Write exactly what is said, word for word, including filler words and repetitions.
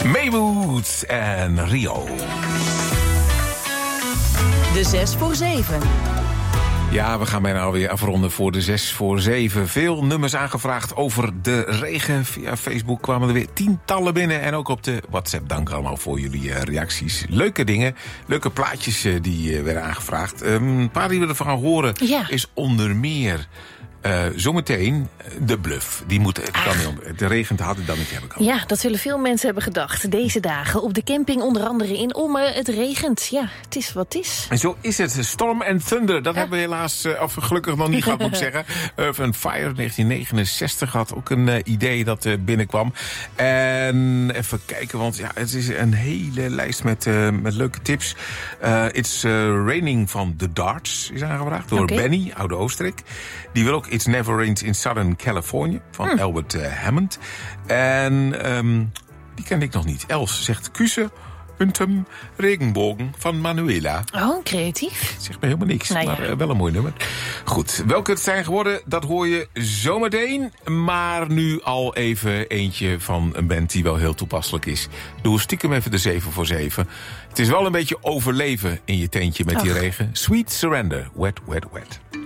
Maywood en Rio. De zes voor zeven. Ja, we gaan bijna alweer afronden voor de zes voor zeven. Veel nummers aangevraagd over de regen. Via Facebook kwamen er weer tientallen binnen. En ook op de WhatsApp. Dank allemaal voor jullie uh, reacties. Leuke dingen, leuke plaatjes uh, die uh, werden aangevraagd. Um, een paar die we ervan gaan horen ja. is onder meer... Uh, zometeen de bluff. Die moet, kan niet, het regent had ik dan niet hebben kan. Ja, dat zullen veel mensen hebben gedacht. Deze dagen op de camping, onder andere in Ommen. Het regent. Ja, het is wat het is. En zo is het. Storm and Thunder. Dat ja. hebben we helaas, uh, of gelukkig nog niet gehad, moet ik zeggen. Earth and Fire negentien negenenzestig had ook een uh, idee dat uh, binnenkwam. En even kijken, want ja, het is een hele lijst met, uh, met leuke tips. Uh, It's uh, Raining van The Darts is aangevraagd door okay. Benny, Oude Oostenrijk. Die wil ook It's Never Rains in Southern California van hm. Albert uh, Hammond. En um, die ken ik nog niet. Els zegt Kuse, Untum, Regenbogen van Manuela. Oh, creatief. Zegt me helemaal niks, nou ja. maar uh, wel een mooi nummer. Goed, welke het zijn geworden, dat hoor je zometeen. Maar nu al even eentje van een band die wel heel toepasselijk is. Doe stiekem even de zeven voor zeven. Het is wel een beetje overleven in je tentje met die Ach. regen. Sweet Surrender, Wet, Wet, Wet.